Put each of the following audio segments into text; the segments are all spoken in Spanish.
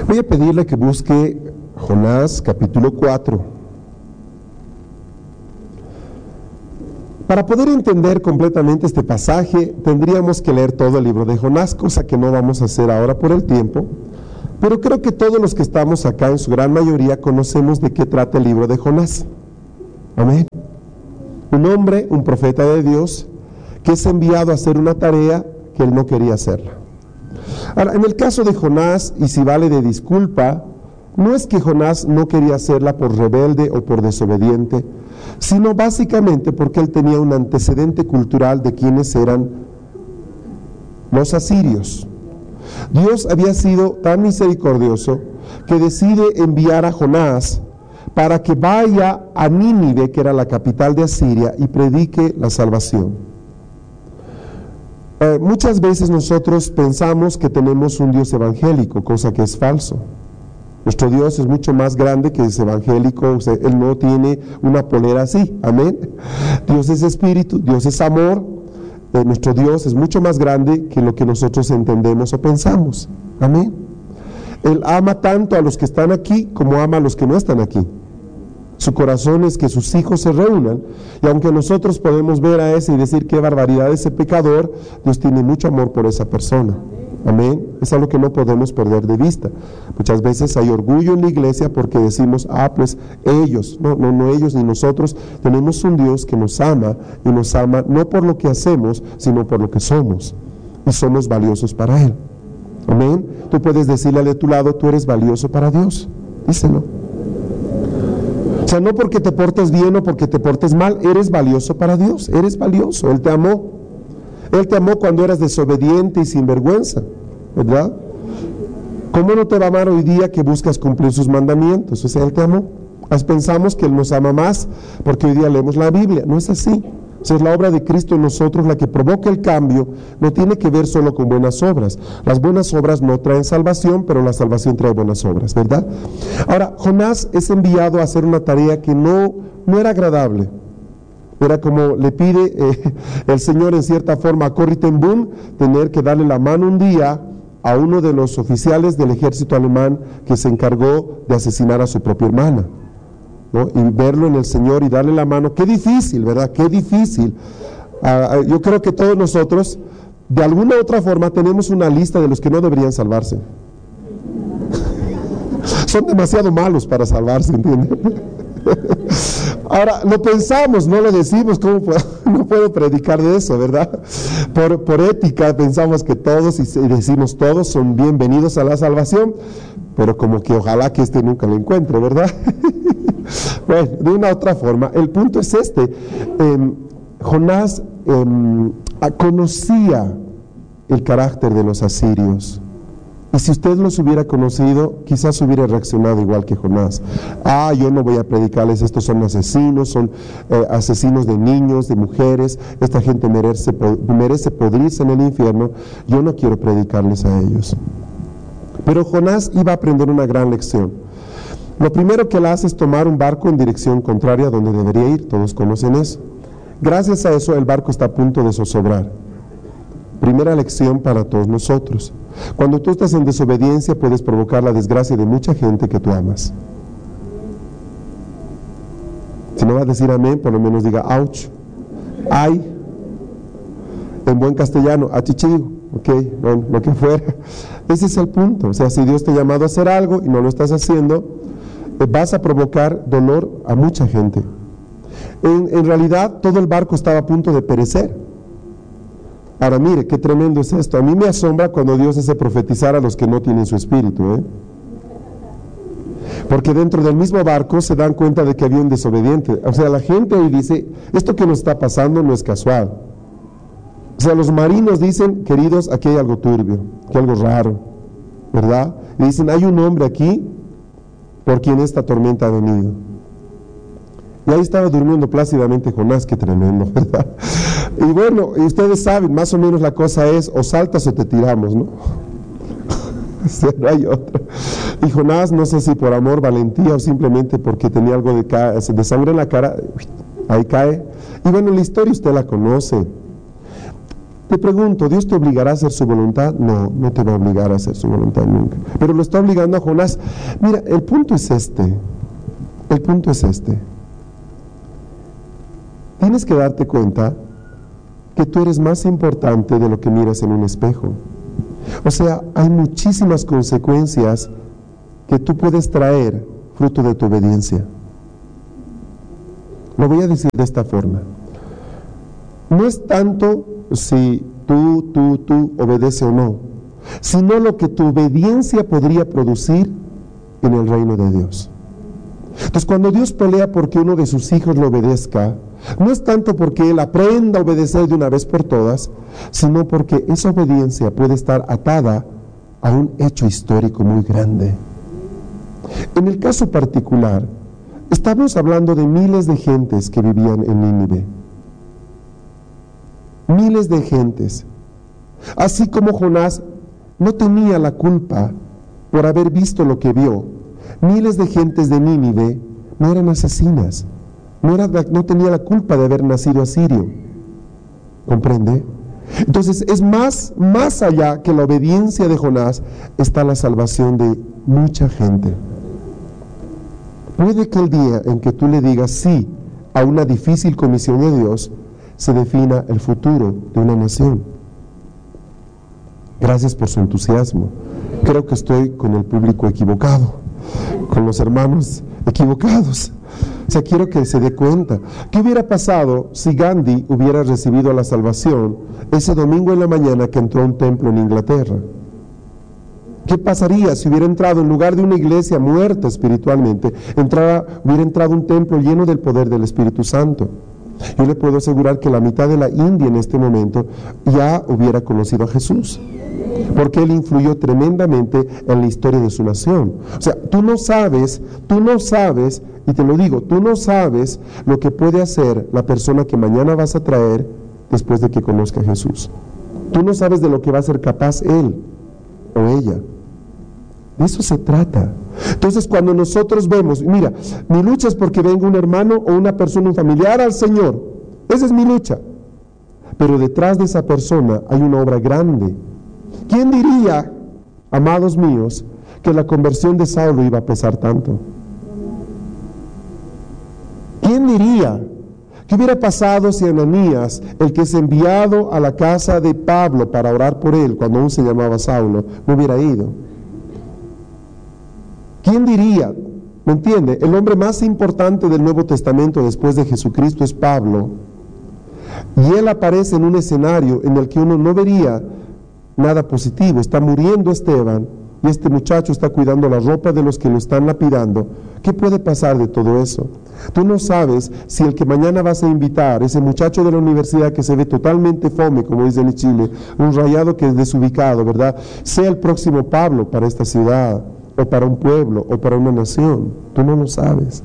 Voy a pedirle que busque Jonás capítulo 4. Para poder entender completamente este pasaje, tendríamos que leer todo el libro de Jonás, cosa que no vamos a hacer ahora por el tiempo, pero creo que todos los que estamos acá, en su gran mayoría, conocemos de qué trata el libro de Jonás. Amén. Un hombre, un profeta de Dios, que es enviado a hacer una tarea que él no quería hacerla. Ahora, en el caso de Jonás, y si vale de disculpa, no es que Jonás no quería hacerla por rebelde o por desobediente, sino básicamente porque él tenía un antecedente cultural de quienes eran los asirios. Dios había sido tan misericordioso que decide enviar a Jonás para que vaya a Nínive, que era la capital de Asiria, y predique la salvación. Muchas veces nosotros pensamos que tenemos un Dios evangélico, cosa que es falso. Nuestro Dios es mucho más grande que ese evangélico, o sea, Él no tiene una polera así, amén. Dios es espíritu, Dios es amor, nuestro Dios es mucho más grande que lo que nosotros entendemos o pensamos, amén. Él ama tanto a los que están aquí como ama a los que no están aquí. Su corazón es que sus hijos se reúnan, y aunque nosotros podemos ver a ese y decir qué barbaridad ese pecador, Dios tiene mucho amor por esa persona. Amén. Es algo que no podemos perder de vista. Muchas veces hay orgullo en la iglesia porque decimos, pues ellos, no ellos ni nosotros, tenemos un Dios que nos ama, y nos ama no por lo que hacemos, sino por lo que somos, y somos valiosos para Él. Amén. Tú puedes decirle al de tu lado, tú eres valioso para Dios. Díselo. O sea, no porque te portes bien o porque te portes mal, eres valioso para Dios, eres valioso. Él te amó. Él te amó cuando eras desobediente y sinvergüenza, ¿verdad? ¿Cómo no te va a amar hoy día que buscas cumplir sus mandamientos? O sea, Él te amó. Pensamos que Él nos ama más porque hoy día leemos la Biblia. No es así. O sea, es la obra de Cristo en nosotros la que provoca el cambio. No tiene que ver solo con buenas obras. Las buenas obras no traen salvación, pero la salvación trae buenas obras, ¿verdad? Ahora, Jonás es enviado a hacer una tarea que no era agradable. Era como le pide el Señor en cierta forma a Corrie ten Boom, tener que darle la mano un día a uno de los oficiales del ejército alemán que se encargó de asesinar a su propia hermana, ¿no? Y verlo en el Señor y darle la mano. Qué difícil, ¿verdad? Qué difícil. Yo creo que todos nosotros, de alguna u otra forma, tenemos una lista de los que no deberían salvarse. Son demasiado malos para salvarse, ¿entienden? Ahora, lo pensamos, no lo decimos. ¿Cómo no puedo predicar de eso, verdad? Por ética pensamos que todos, y decimos todos, son bienvenidos a la salvación, pero como que ojalá que este nunca lo encuentre, ¿verdad? Bueno, de una u otra forma, el punto es este. Jonás conocía el carácter de los asirios. Y si usted los hubiera conocido, quizás hubiera reaccionado igual que Jonás. Yo no voy a predicarles, estos son asesinos, son asesinos de niños, de mujeres, esta gente merece podrirse en el infierno, yo no quiero predicarles a ellos. Pero Jonás iba a aprender una gran lección. Lo primero que él hace es tomar un barco en dirección contraria a donde debería ir, todos conocen eso. Gracias a eso el barco está a punto de zozobrar. Primera lección para todos nosotros. Cuando tú estás en desobediencia puedes provocar la desgracia de mucha gente que tú amas. Si no va a decir amén, por lo menos diga ouch. Ay, en buen castellano, achichigo, ok, bueno, lo que fuera. Ese es el punto. O sea, si Dios te ha llamado a hacer algo y no lo estás haciendo, vas a provocar dolor a mucha gente. En realidad todo el barco estaba a punto de perecer. Ahora mire, qué tremendo es esto. A mí me asombra cuando Dios hace profetizar a los que no tienen su espíritu, porque dentro del mismo barco se dan cuenta de que había un desobediente. O sea, la gente hoy dice, esto que nos está pasando no es casual. O sea, los marinos dicen, queridos, aquí hay algo turbio, aquí hay algo raro, ¿verdad? Y dicen, hay un hombre aquí por quien esta tormenta ha venido. Y ahí estaba durmiendo plácidamente Jonás, qué tremendo, ¿verdad? Y bueno, y ustedes saben, más o menos la cosa es, o saltas o te tiramos, ¿no? O sea, no hay otra. Y Jonás, no sé si por amor, valentía o simplemente porque tenía algo de sangre en la cara, ahí cae. Y bueno, la historia usted la conoce. Te pregunto, ¿Dios te obligará a hacer su voluntad? No, no te va a obligar a hacer su voluntad nunca. Pero lo está obligando a Jonás. Mira, el punto es este. El punto es este. Tienes que darte cuenta que tú eres más importante de lo que miras en un espejo. O sea, hay muchísimas consecuencias que tú puedes traer fruto de tu obediencia. Lo voy a decir de esta forma. No es tanto si tú obedece o no, sino lo que tu obediencia podría producir en el reino de Dios. Entonces, cuando Dios pelea porque uno de sus hijos le obedezca, no es tanto porque él aprenda a obedecer de una vez por todas, sino porque esa obediencia puede estar atada a un hecho histórico muy grande. En el caso particular, estamos hablando de miles de gentes que vivían en Nínive. Miles de gentes. Así como Jonás no tenía la culpa por haber visto lo que vio, miles de gentes de Nínive no eran asesinas, no tenía la culpa de haber nacido asirio. ¿Comprende? Entonces es más allá que la obediencia de Jonás está la salvación de mucha gente. Puede que el día en que tú le digas sí a una difícil comisión de Dios, se defina el futuro de una nación. Gracias por su entusiasmo. Creo que estoy con el público equivocado, con los hermanos equivocados. O sea, quiero que se dé cuenta. ¿Qué hubiera pasado si Gandhi hubiera recibido la salvación ese domingo en la mañana que entró a un templo en Inglaterra? ¿Qué pasaría si hubiera entrado en lugar de una iglesia muerta espiritualmente, hubiera entrado a un templo lleno del poder del Espíritu Santo? Yo le puedo asegurar que la mitad de la India en este momento ya hubiera conocido a Jesús, porque Él influyó tremendamente en la historia de su nación. O sea, tú no sabes, y te lo digo, tú no sabes lo que puede hacer la persona que mañana vas a traer después de que conozca a Jesús. Tú no sabes de lo que va a ser capaz él o ella. De eso se trata. Entonces, cuando nosotros vemos, mira, mi lucha es porque venga un hermano o una persona, un familiar al Señor. Esa es mi lucha. Pero detrás de esa persona hay una obra grande. ¿Quién diría, amados míos, que la conversión de Saulo iba a pesar tanto? ¿Quién diría? ¿Qué hubiera pasado si Ananías, el que es enviado a la casa de Pablo para orar por él, cuando aún se llamaba Saulo, no hubiera ido? ¿Quién diría? ¿Me entiende? El hombre más importante del Nuevo Testamento después de Jesucristo es Pablo. Y él aparece en un escenario en el que uno no vería nada positivo. Está muriendo Esteban y este muchacho está cuidando la ropa de los que lo están lapidando. ¿Qué puede pasar de todo eso? Tú no sabes si el que mañana vas a invitar, ese muchacho de la universidad que se ve totalmente fome, como dicen en Chile, un rayado que es desubicado, ¿verdad?, sea el próximo Pablo para esta ciudad, o para un pueblo, o para una nación. Tú no lo sabes.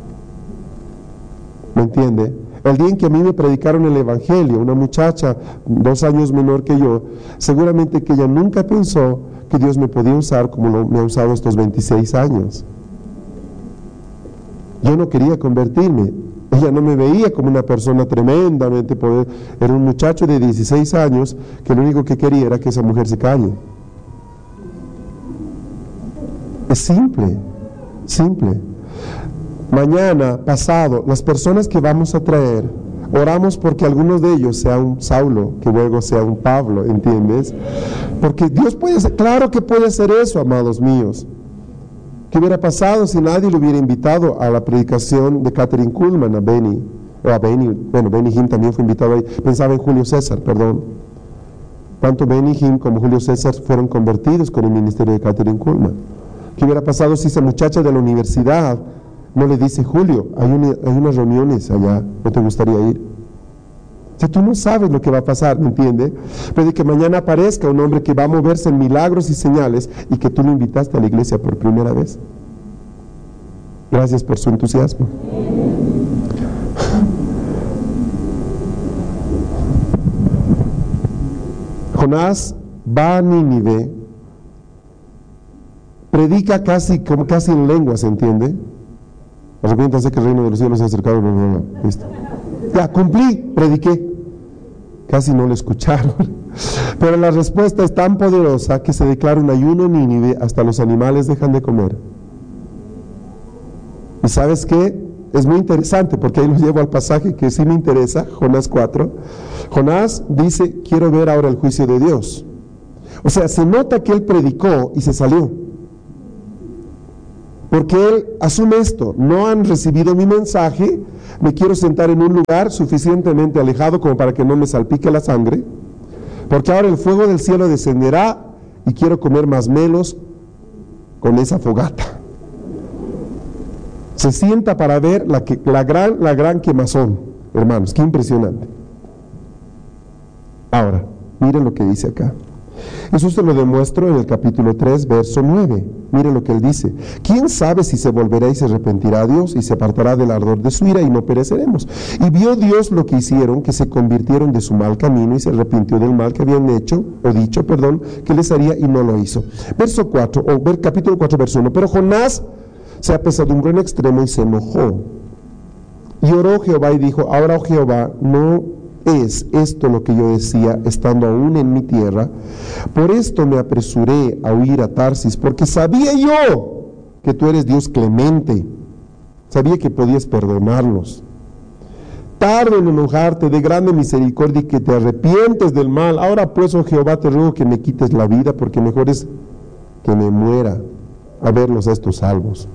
¿Me entiende? El día en que a mí me predicaron el Evangelio, una muchacha 2 años menor que yo, seguramente que ella nunca pensó que Dios me podía usar como me ha usado estos 26 años. Yo no quería convertirme. Ella no me veía como una persona tremendamente poderosa. Era un muchacho de 16 años que lo único que quería era que esa mujer se calle. Es simple, simple. Mañana, pasado, las personas que vamos a traer, oramos porque algunos de ellos sea un Saulo, que luego sea un Pablo, ¿entiendes? Porque Dios puede hacer, claro que puede hacer eso, amados míos. ¿Qué hubiera pasado si nadie le hubiera invitado a la predicación de Kathryn Kuhlman, a Benny Hinn también fue invitado ahí, pensaba en Julio César, perdón. Tanto Benny Hinn como Julio César fueron convertidos con el ministerio de Kathryn Kuhlman. ¿Qué hubiera pasado si esa muchacha de la universidad no le dice, Julio, hay unas reuniones allá, ¿no te gustaría ir? O sea, tú no sabes lo que va a pasar, ¿me entiendes? Pero de que mañana aparezca un hombre que va a moverse en milagros y señales y que tú lo invitaste a la iglesia por primera vez. Gracias por su entusiasmo. Jonás va a Nínive, predica casi en lengua, ¿se entiende? Arrepiéntanse que el reino de los cielos se ha acercado. ¿Listo? Ya, cumplí, prediqué. Casi no lo escucharon. Pero la respuesta es tan poderosa que se declara un ayuno en Nínive, hasta los animales dejan de comer. ¿Y sabes qué? Es muy interesante porque ahí los llevo al pasaje que sí me interesa, Jonás 4. Jonás dice, quiero ver ahora el juicio de Dios. O sea, se nota que él predicó y se salió. Porque él asume esto, no han recibido mi mensaje, me quiero sentar en un lugar suficientemente alejado como para que no me salpique la sangre, porque ahora el fuego del cielo descenderá y quiero comer masmelos con esa fogata. Se sienta para ver la gran quemazón, hermanos, qué impresionante. Ahora, miren lo que dice acá. Eso se lo demuestro en el capítulo 3, verso 9. Miren lo que él dice. ¿Quién sabe si se volverá y se arrepentirá a Dios y se apartará del ardor de su ira y no pereceremos? Y vio Dios lo que hicieron, que se convirtieron de su mal camino y se arrepintió del mal que habían dicho, que les haría y no lo hizo. Verso 4, capítulo 4, verso 1. Pero Jonás se apesadumbró en extremo y se enojó. Y oró Jehová y dijo, ahora, oh Jehová, no es esto lo que yo decía, estando aún en mi tierra. Por esto me apresuré a huir a Tarsis, porque sabía yo que tú eres Dios clemente. Sabía que podías perdonarlos. Tardo en enojarte, de grande misericordia, y que te arrepientes del mal. Ahora pues, oh Jehová, te ruego que me quites la vida, porque mejor es que me muera a verlos a estos salvos.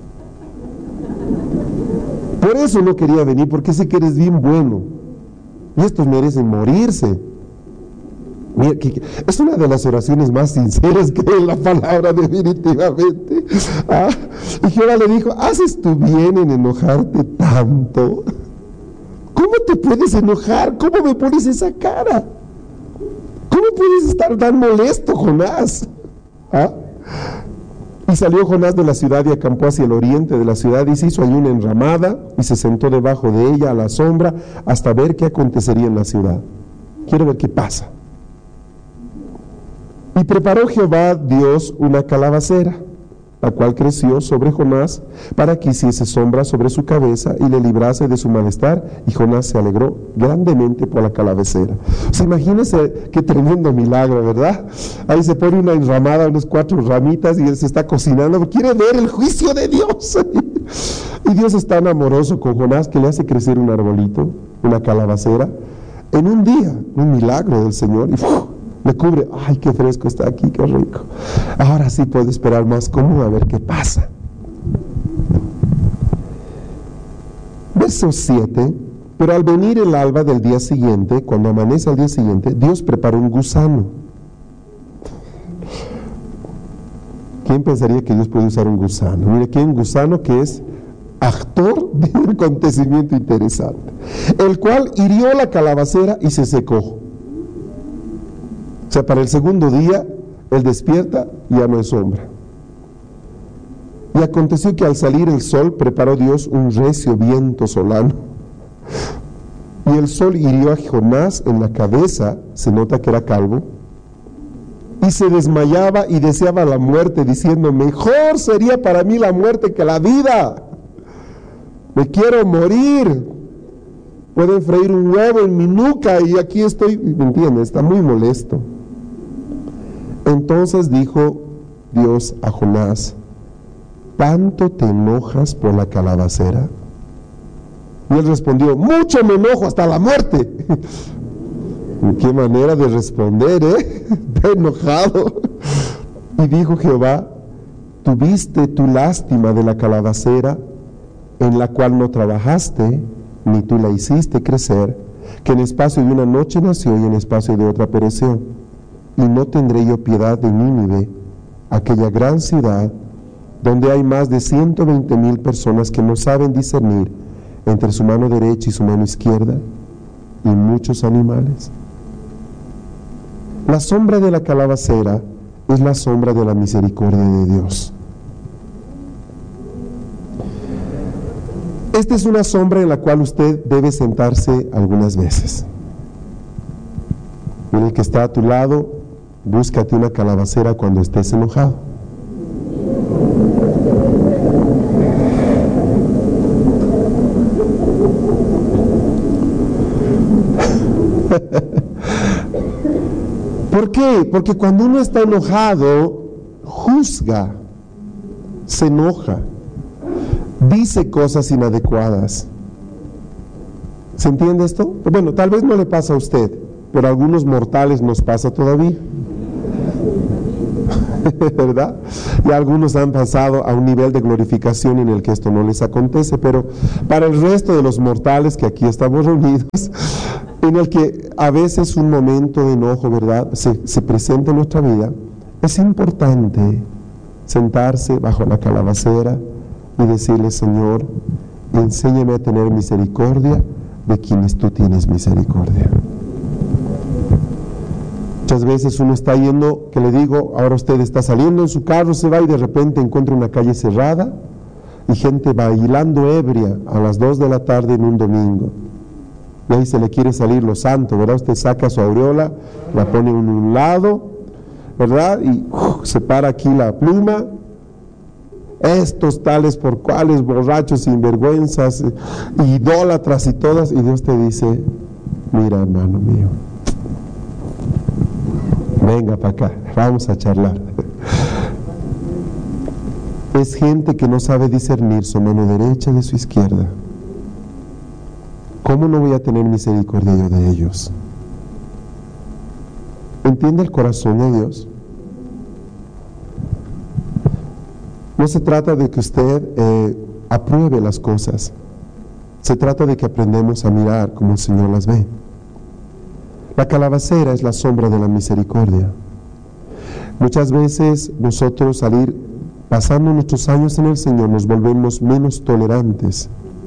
Por eso no quería venir, porque sé que eres bien bueno. Y estos merecen morirse. Mira, es una de las oraciones más sinceras que hay en la palabra, definitivamente. Y Jehová le dijo, ¿haces tú bien en enojarte tanto? ¿Cómo te puedes enojar? ¿Cómo me pones esa cara? ¿Cómo puedes estar tan molesto, Jonás? Y salió Jonás de la ciudad y acampó hacia el oriente de la ciudad y se hizo allí una enramada y se sentó debajo de ella a la sombra hasta ver qué acontecería en la ciudad. Quiero ver qué pasa. Y preparó Jehová Dios una calabacera, la cual creció sobre Jonás para que hiciese sombra sobre su cabeza y le librase de su malestar, y Jonás se alegró grandemente por la calabacera. O sea, imagínense qué tremendo milagro, ¿verdad? Ahí se pone una enramada, unas 4 ramitas y él se está cocinando, quiere ver el juicio de Dios. Y Dios es tan amoroso con Jonás que le hace crecer un arbolito, una calabacera, en un día, un milagro del Señor, y le cubre. Ay, qué fresco está aquí, qué rico. Ahora sí puedo esperar más cómodo a ver qué pasa. Verso 7. Pero al venir el alba del día siguiente, cuando amanece al día siguiente, Dios preparó un gusano. ¿Quién pensaría que Dios puede usar un gusano? Mire, aquí hay un gusano que es actor de un acontecimiento interesante, el cual hirió la calabacera y se secó. O sea, para el segundo día, él despierta y ya no hay sombra. Y aconteció que al salir el sol, preparó Dios un recio viento solano. Y el sol hirió a Jonás en la cabeza, se nota que era calvo, y se desmayaba y deseaba la muerte, diciendo, mejor sería para mí la muerte que la vida. Me quiero morir. Pueden freír un huevo en mi nuca y aquí estoy, ¿me entiendes? Está muy molesto. Entonces dijo Dios a Jonás, ¿tanto te enojas por la calabacera? Y él respondió, mucho me enojo hasta la muerte. Qué manera de responder, Está enojado. Y dijo Jehová, ¿tuviste tu lástima de la calabacera, en la cual no trabajaste, ni tú la hiciste crecer, que en espacio de una noche nació y en espacio de otra pereció? Y no tendré yo piedad de Nínive, aquella gran ciudad, donde hay más de 120,000 personas que no saben discernir entre su mano derecha y su mano izquierda, y muchos animales. La sombra de la calabacera es la sombra de la misericordia de Dios. Esta es una sombra en la cual usted debe sentarse algunas veces. Mira, el que está a tu lado, búscate una calabacera cuando estés enojado. ¿Por qué? Porque cuando uno está enojado, juzga, se enoja, dice cosas inadecuadas. ¿Se entiende esto? Bueno, tal vez no le pasa a usted, pero a algunos mortales nos pasa todavía. ¿Verdad? Y algunos han pasado a un nivel de glorificación en el que esto no les acontece, pero para el resto de los mortales que aquí estamos reunidos, en el que a veces un momento de enojo, ¿verdad?, se presenta en nuestra vida, es importante sentarse bajo la calabacera y decirle: Señor, enséñame a tener misericordia de quienes tú tienes misericordia. Muchas veces uno está yendo, que le digo, ahora usted está saliendo en su carro, se va y de repente encuentra una calle cerrada y gente bailando ebria a las 2 de la tarde en un domingo. Y ahí se le quiere salir lo santo, ¿verdad? Usted saca su aureola, la pone en un lado, ¿verdad? Y se para aquí la pluma. Estos tales por cuales, borrachos, sinvergüenzas, idólatras y todas. Y Dios te dice: mira, hermano mío, venga para acá, vamos a charlar. Es gente que no sabe discernir su mano derecha de su izquierda. ¿Cómo no voy a tener misericordia yo de ellos? ¿Entiende el corazón de Dios? No se trata de que usted apruebe las cosas. Se trata de que aprendemos a mirar como el Señor las ve. La calabacera es la sombra de la misericordia. Muchas veces nosotros, al ir pasando nuestros años en el Señor, nos volvemos menos tolerantes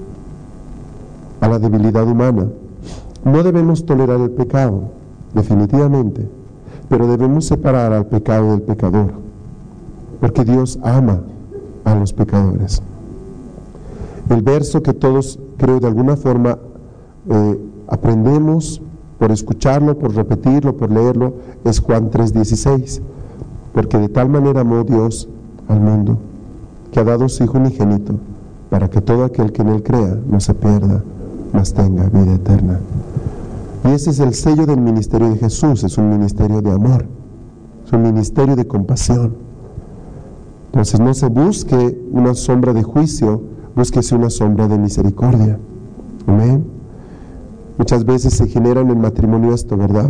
a la debilidad humana. No debemos tolerar el pecado, definitivamente, pero debemos separar al pecado del pecador, porque Dios ama a los pecadores. El verso que todos, creo, de alguna forma aprendemos por escucharlo, por repetirlo, por leerlo, es Juan 3:16, porque de tal manera amó Dios al mundo, que ha dado su Hijo unigénito, para que todo aquel que en Él crea no se pierda, mas tenga vida eterna. Y ese es el sello del ministerio de Jesús, es un ministerio de amor, es un ministerio de compasión. Entonces no se busque una sombra de juicio, búsquese una sombra de misericordia. Amén. Muchas veces se genera en el matrimonio esto, ¿verdad?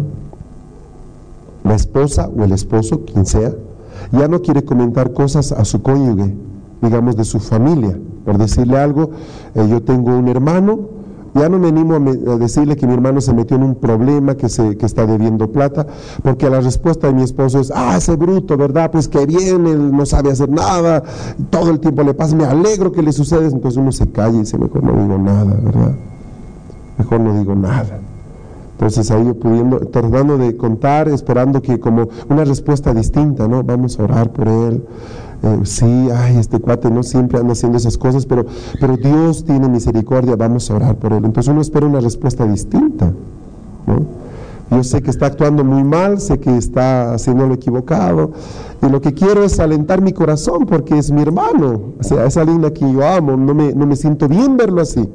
La esposa o el esposo, quien sea, ya no quiere comentar cosas a su cónyuge, digamos de su familia. Por decirle algo, yo tengo un hermano, ya no me animo a decirle que mi hermano se metió en un problema, que está debiendo plata, porque la respuesta de mi esposo es: ese bruto, ¿verdad? Pues que bien, él no sabe hacer nada, todo el tiempo le pasa, me alegro que le suceda. Entonces uno se calla y dice: mejor no digo nada, ¿verdad? Mejor no digo nada. Entonces ahí yo tratando de contar, esperando que como una respuesta distinta, ¿no? Vamos a orar por él. Sí, este cuate no siempre anda haciendo esas cosas, pero Dios tiene misericordia, vamos a orar por él. Entonces uno espera una respuesta distinta, ¿no? Yo sé que está actuando muy mal, sé que está haciendo lo equivocado, y lo que quiero es alentar mi corazón porque es mi hermano, o sea, es alguien a quien yo amo, no me siento bien verlo así.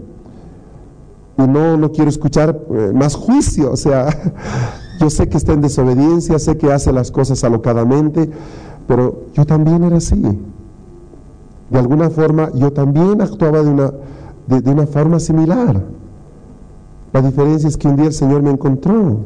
Y no quiero escuchar más juicio, o sea, yo sé que está en desobediencia, sé que hace las cosas alocadamente, pero yo también era así. De alguna forma, yo también actuaba de una forma similar. La diferencia es que un día el Señor me encontró.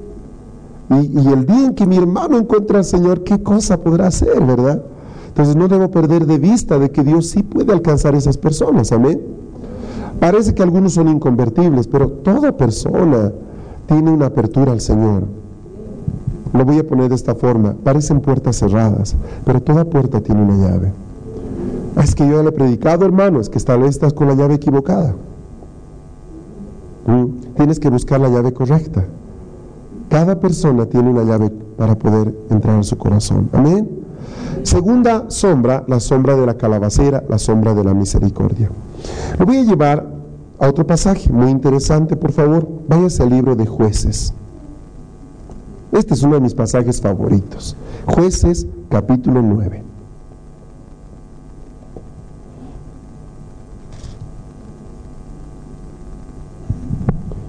Y el día en que mi hermano encuentra al Señor, ¿qué cosa podrá hacer, verdad? Entonces no debo perder de vista de que Dios sí puede alcanzar a esas personas, amén. Parece que algunos son inconvertibles, pero toda persona tiene una apertura al Señor. Lo voy a poner de esta forma: parecen puertas cerradas, pero toda puerta tiene una llave. Es que yo ya le he predicado, hermano, es que tal vez estás con la llave equivocada. Tienes que buscar la llave correcta. Cada persona tiene una llave para poder entrar en su corazón. Amén. Segunda sombra, la sombra de la calabacera, la sombra de la misericordia. Lo voy a llevar a otro pasaje muy interesante, por favor. Váyase al libro de Jueces. Este es uno de mis pasajes favoritos. Jueces, capítulo 9.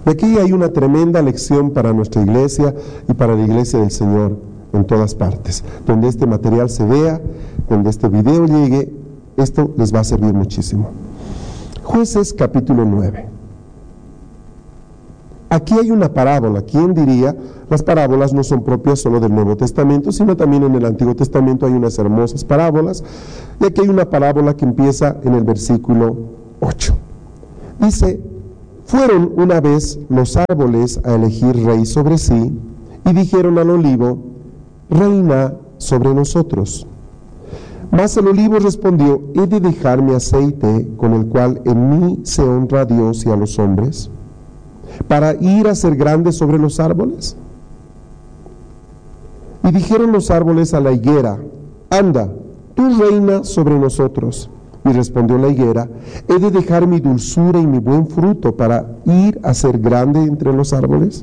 Y aquí hay una tremenda lección para nuestra iglesia y para la iglesia del Señor en todas partes. Donde este material se vea, donde este video llegue, esto les va a servir muchísimo. Jueces capítulo 9. Aquí hay una parábola. ¿Quién diría? Las parábolas no son propias solo del Nuevo Testamento, sino también en el Antiguo Testamento hay unas hermosas parábolas. Y aquí hay una parábola que empieza en el versículo 8. Dice: fueron una vez los árboles a elegir rey sobre sí, y dijeron al olivo: reina sobre nosotros. Mas el olivo respondió: ¿he de dejar mi aceite, con el cual en mí se honra a Dios y a los hombres, para ir a ser grande sobre los árboles? Y dijeron los árboles a la higuera: anda, tú reina sobre nosotros. Y respondió la higuera: ¿he de dejar mi dulzura y mi buen fruto para ir a ser grande entre los árboles?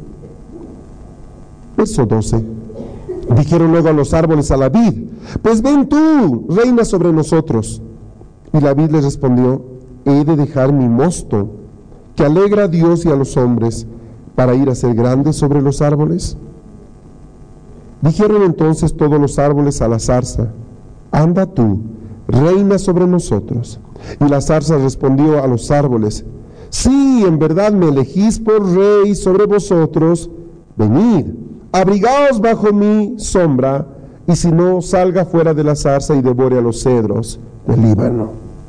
Verso 12. Dijeron luego a los árboles a la vid: pues ven tú, reina sobre nosotros. Y la vid les respondió: ¿he de dejar mi mosto, que alegra a Dios y a los hombres, para ir a ser grande sobre los árboles? Dijeron entonces todos los árboles a la zarza: anda tú, reina sobre nosotros. Y la zarza respondió a los árboles: sí, en verdad me elegís por rey sobre vosotros. Venid, abrigaos bajo mi sombra, y si no, salga fuera de la zarza y devore a los cedros del Líbano.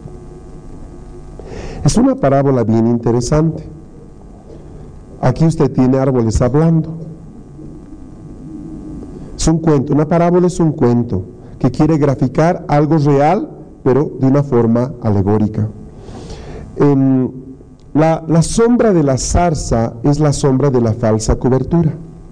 Es una parábola bien interesante. Aquí usted tiene árboles hablando. Es un cuento, una parábola es un cuento que quiere graficar algo real, pero de una forma alegórica. La sombra de la zarza es la sombra de la falsa cobertura.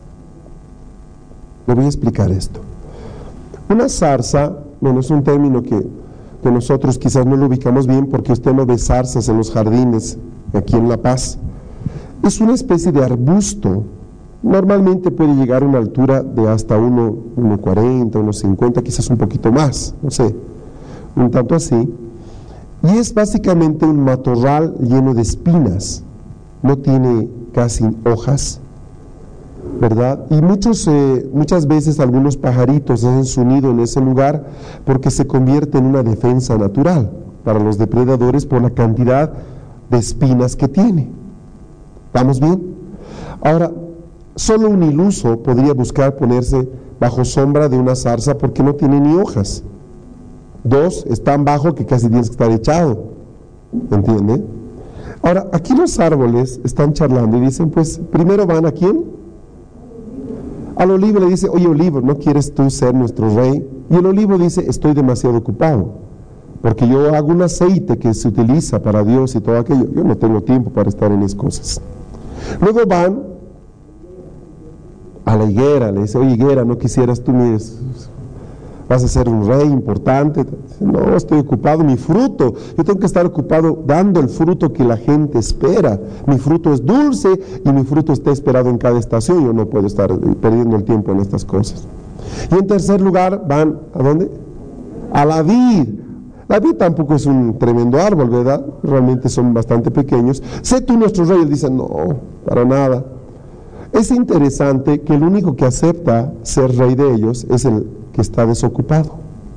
Le voy a explicar esto. Una zarza, bueno, es un término que nosotros quizás no lo ubicamos bien porque usted no ve zarzas en los jardines aquí en La Paz. Es una especie de arbusto. Normalmente puede llegar a una altura de hasta 1,40, 1,50, quizás un poquito más, no sé, un tanto así. Y es básicamente un matorral lleno de espinas. No tiene casi hojas, ¿verdad? Y muchas veces algunos pajaritos hacen su nido en ese lugar porque se convierte en una defensa natural para los depredadores por la cantidad de espinas que tiene. ¿Vamos bien? Ahora, solo un iluso podría buscar ponerse bajo sombra de una zarza porque no tiene ni hojas. 2, es tan bajo que casi tienes que estar echado. ¿Entiende? Ahora, aquí los árboles están charlando y dicen, pues, primero van ¿a quién? Al olivo le dice: oye, olivo, ¿no quieres tú ser nuestro rey? Y el olivo dice: estoy demasiado ocupado, porque yo hago un aceite que se utiliza para Dios y todo aquello. Yo no tengo tiempo para estar en esas cosas. Luego van a la higuera, le dice: oye, higuera, ¿no quisieras tú, vas a ser un rey importante? No, estoy ocupado, mi fruto, yo tengo que estar ocupado dando el fruto que la gente espera. Mi fruto es dulce y mi fruto está esperado en cada estación. Yo no puedo estar perdiendo el tiempo en estas cosas. Y en tercer lugar van, ¿a dónde? A la vid. La vid tampoco es un tremendo árbol, ¿verdad? Realmente son bastante pequeños. Sé tú nuestro rey. Él dice: no, para nada. Es interesante que el único que acepta ser rey de ellos es el que está desocupado.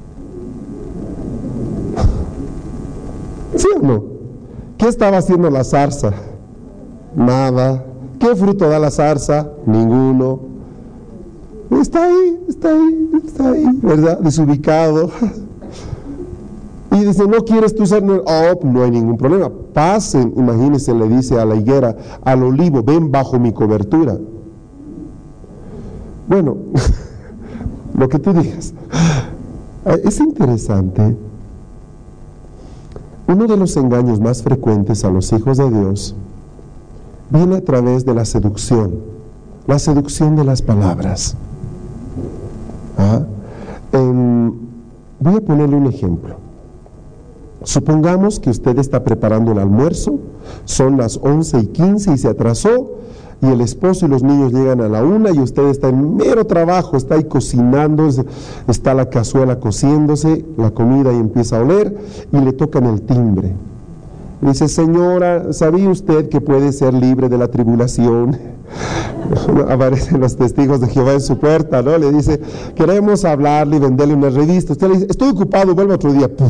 ¿Sí o no? ¿Qué estaba haciendo la zarza? Nada. ¿Qué fruto da la zarza? Ninguno. Está ahí, ¿verdad? Desubicado. Y dice: ¿no quieres tú ser? No hay ningún problema. Pasen, imagínense, le dice a la higuera, al olivo: ven bajo mi cobertura. Bueno, lo que tú digas. Es interesante. Uno de los engaños más frecuentes a los hijos de Dios viene a través de la seducción de las palabras. Voy a ponerle un ejemplo. Supongamos que usted está preparando el almuerzo, son las 11:15 y se atrasó, y el esposo y los niños llegan a la 1 y usted está en mero trabajo, está ahí cocinando, está la cazuela cociéndose, la comida y empieza a oler, y le tocan el timbre. Y dice, señora, ¿sabía usted que puede ser libre de la tribulación? Aparecen los testigos de Jehová en su puerta, ¿no? Le dice, queremos hablarle y venderle una revista. Usted le dice, estoy ocupado, vuelvo otro día. ¡Pum!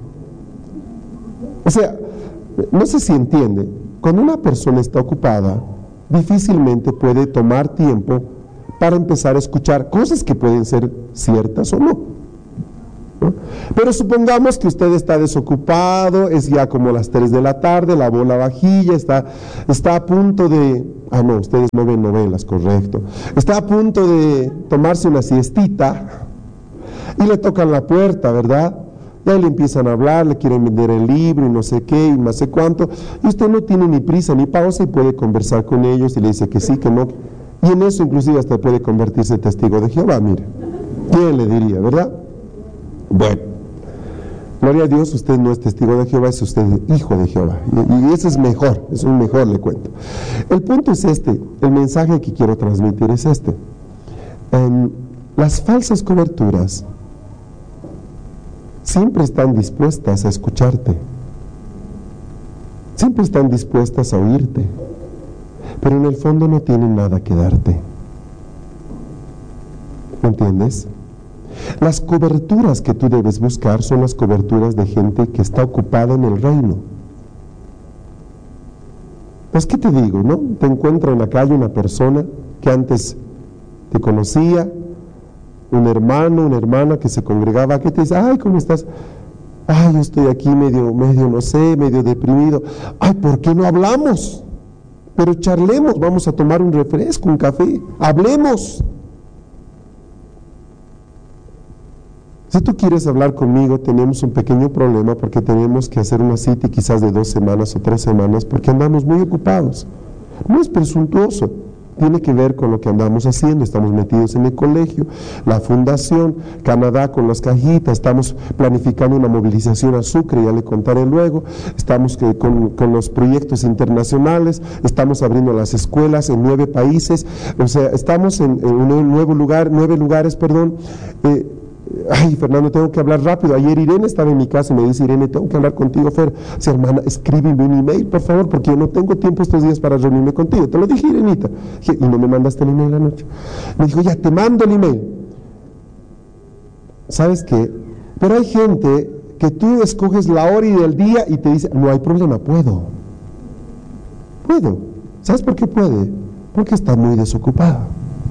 O sea, no sé si entiende, cuando una persona está ocupada, difícilmente puede tomar tiempo para empezar a escuchar cosas que pueden ser ciertas o no. Pero supongamos que usted está desocupado, es ya como las 3 de la tarde, lavó la vajilla, está a punto de... no, ustedes no ven novelas, correcto. Está a punto de tomarse una siestita y le tocan la puerta, ¿verdad? Y ahí le empiezan a hablar, le quieren vender el libro y no sé qué y no sé cuánto. Y usted no tiene ni prisa ni pausa y puede conversar con ellos y le dice que sí, que no. Y en eso inclusive hasta puede convertirse en testigo de Jehová, mire. ¿Quién le diría, verdad? Bueno, gloria a Dios, usted no es testigo de Jehová, es usted hijo de Jehová. Y eso es mejor, le cuento. El punto es este, el mensaje que quiero transmitir es este. Las falsas coberturas siempre están dispuestas a escucharte, siempre están dispuestas a oírte, pero en el fondo no tienen nada que darte. ¿Me entiendes? Las coberturas que tú debes buscar son las coberturas de gente que está ocupada en el reino. Pues, ¿qué te digo, no? Te encuentra en la calle una persona que antes te conocía, un hermano, una hermana que se congregaba, que te dice, ay, ¿cómo estás? Ay, yo estoy aquí medio, no sé, medio deprimido. Ay, ¿por qué no hablamos? Pero charlemos, vamos a tomar un refresco, un café, hablemos. Si tú quieres hablar conmigo, tenemos un pequeño problema porque tenemos que hacer una cita quizás de 2 semanas o 3 semanas porque andamos muy ocupados. No es presuntuoso, tiene que ver con lo que andamos haciendo. Estamos metidos en el colegio, la fundación, Canadá con las cajitas, estamos planificando una movilización a Sucre, ya le contaré luego, estamos con los proyectos internacionales, estamos abriendo las escuelas en 9 países, o sea, estamos en un nuevo lugar, 9 lugares, perdón. Ay, Fernando, tengo que hablar rápido. Ayer Irene estaba en mi casa y me dice, Irene, tengo que hablar contigo, Fer. Sí, hermana, escríbeme un email, por favor, porque yo no tengo tiempo estos días para reunirme contigo. Te lo dije, Irenita. Y no me mandaste el email anoche. Me dijo, ya, te mando el email. ¿Sabes qué? Pero hay gente que tú escoges la hora y el día y te dice, no hay problema, puedo. ¿Sabes por qué puede? Porque está muy desocupada.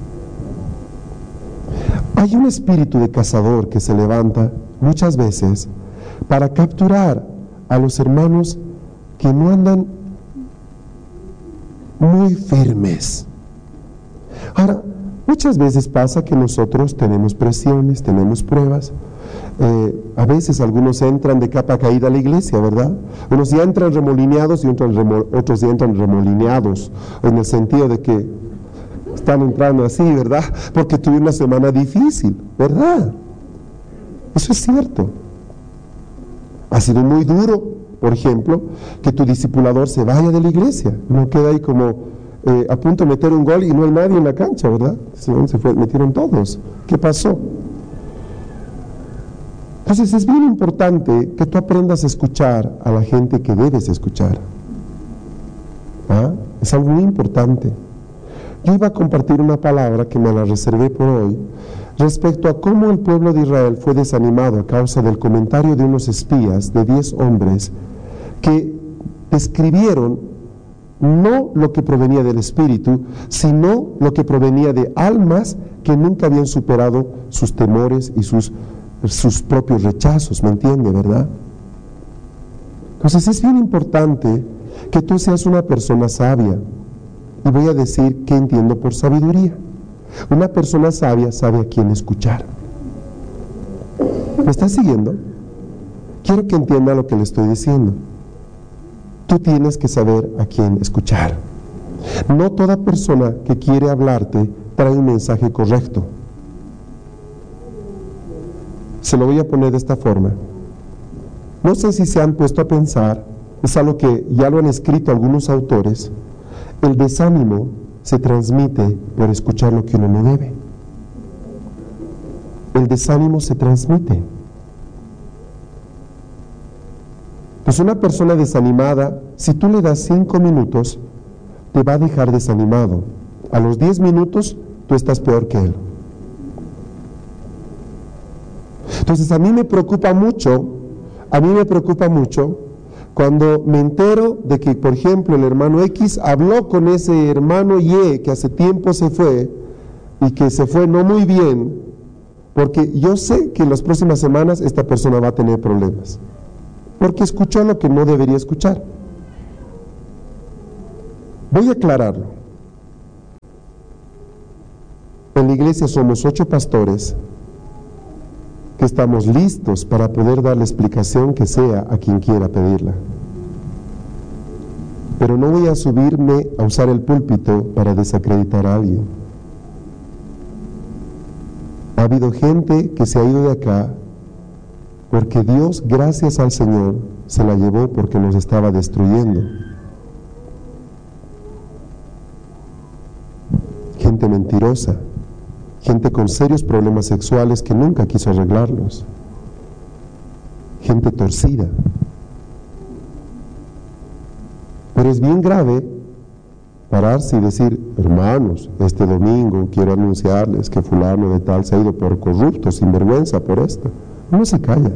Hay un espíritu de cazador que se levanta muchas veces para capturar a los hermanos que no andan muy firmes. Ahora, muchas veces pasa que nosotros tenemos presiones, tenemos pruebas. A veces algunos entran de capa caída a la iglesia, ¿verdad? Unos ya entran remolineados y otros ya entran remolineados, en el sentido de que están entrando así, ¿verdad? Porque tuve una semana difícil, ¿verdad? Eso es cierto. Ha sido muy duro, por ejemplo, que tu discipulador se vaya de la iglesia. No queda ahí como a punto de meter un gol y no hay nadie en la cancha, ¿verdad? Metieron todos. ¿Qué pasó? Entonces es bien importante que tú aprendas a escuchar a la gente que debes escuchar. ¿Ah? Es algo muy importante. Yo iba a compartir una palabra que me la reservé por hoy respecto a cómo el pueblo de Israel fue desanimado a causa del comentario de unos espías de 10 hombres que describieron no lo que provenía del espíritu, sino lo que provenía de almas que nunca habían superado sus temores y sus propios rechazos, ¿me entiende, verdad? Entonces es bien importante que tú seas una persona sabia. Y voy a decir qué entiendo por sabiduría. Una persona sabia sabe a quién escuchar. ¿Me estás siguiendo? Quiero que entienda lo que le estoy diciendo. Tú tienes que saber a quién escuchar. No toda persona que quiere hablarte trae un mensaje correcto. Se lo voy a poner de esta forma. No sé si se han puesto a pensar, es algo que ya lo han escrito algunos autores. El desánimo se transmite por escuchar lo que uno no debe. El desánimo se transmite. Pues una persona desanimada, si tú le das 5 minutos, te va a dejar desanimado. A los 10 minutos, tú estás peor que él. Entonces a mí me preocupa mucho cuando me entero de que, por ejemplo, el hermano X habló con ese hermano Y que hace tiempo se fue y que se fue no muy bien, porque yo sé que en las próximas semanas esta persona va a tener problemas, porque escuchó lo que no debería escuchar. Voy a aclararlo. En la iglesia somos 8 pastores que estamos listos para poder dar la explicación que sea a quien quiera pedirla. Pero no voy a subirme a usar el púlpito para desacreditar a alguien. Ha habido gente que se ha ido de acá porque Dios, gracias al Señor, se la llevó porque nos estaba destruyendo. Gente mentirosa, gente con serios problemas sexuales que nunca quiso arreglarlos, gente torcida. Pero es bien grave pararse y decir: hermanos, este domingo quiero anunciarles que fulano de tal se ha ido por corrupto, sin vergüenza por esto. Uno se calla.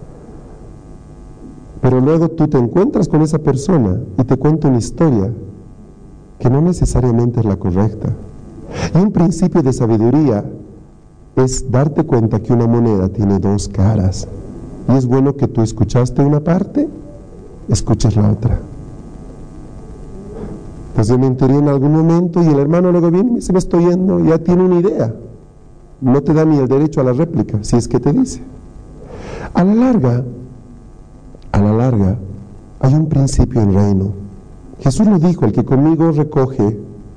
Pero luego tú te encuentras con esa persona y te cuenta una historia que no necesariamente es la correcta. Y un principio de sabiduría es darte cuenta que una moneda tiene 2 caras. Y es bueno que tú escuchaste una parte, escuches la otra. Pues yo me enteré en algún momento y el hermano luego viene y me dice: me estoy yendo, ya tiene una idea. No te da ni el derecho a la réplica, si es que te dice. A la larga, hay un principio en reino. Jesús lo dijo: el que conmigo recoge,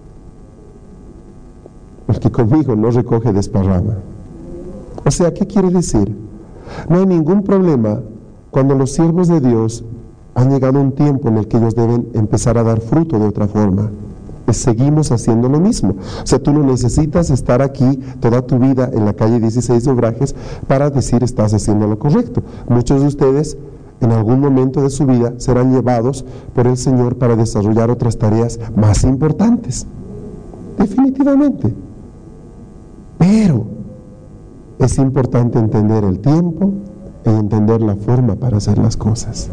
el que conmigo no recoge, desparrama. O sea, ¿qué quiere decir? No hay ningún problema cuando los siervos de Dios han llegado a un tiempo en el que ellos deben empezar a dar fruto de otra forma. Seguimos haciendo lo mismo. O sea, tú no necesitas estar aquí toda tu vida en la calle 16 de Obrajes para decir estás haciendo lo correcto. Muchos de ustedes en algún momento de su vida serán llevados por el Señor para desarrollar otras tareas más importantes. Definitivamente. Pero es importante entender el tiempo y entender la forma para hacer las cosas.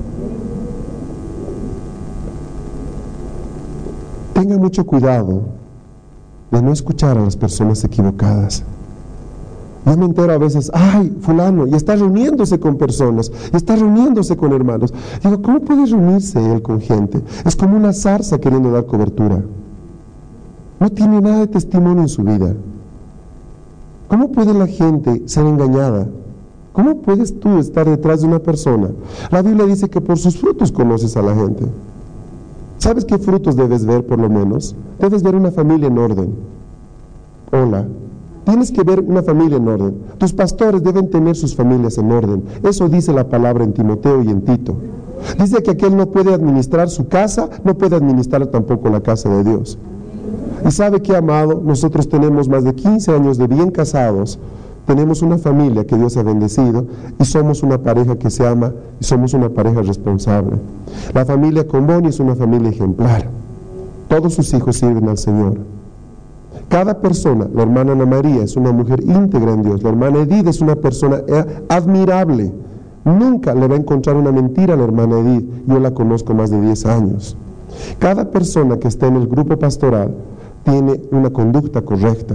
Tengan mucho cuidado de no escuchar a las personas equivocadas. Yo me entero a veces: ay, fulano, y está reuniéndose con personas, y está reuniéndose con hermanos. Digo: ¿cómo puede reunirse él con gente? Es como una zarza queriendo dar cobertura. No tiene nada de testimonio en su vida. ¿Cómo puede la gente ser engañada? ¿Cómo puedes tú estar detrás de una persona? La Biblia dice que por sus frutos conoces a la gente. ¿Sabes qué frutos debes ver por lo menos? Debes ver una familia en orden. Hola. Tienes que ver una familia en orden. Tus pastores deben tener sus familias en orden. Eso dice la palabra en Timoteo y en Tito. Dice que aquel no puede administrar su casa, no puede administrar tampoco la casa de Dios. Y sabe que, amado, nosotros tenemos más de 15 años de bien casados, tenemos una familia que Dios ha bendecido y somos una pareja que se ama y somos una pareja responsable. La familia Comboni es una familia ejemplar. Todos sus hijos sirven al Señor. Cada persona, la hermana Ana María es una mujer íntegra en Dios, la hermana Edith es una persona admirable. Nunca le va a encontrar una mentira a la hermana Edith, yo la conozco más de 10 años. Cada persona que está en el grupo pastoral tiene una conducta correcta.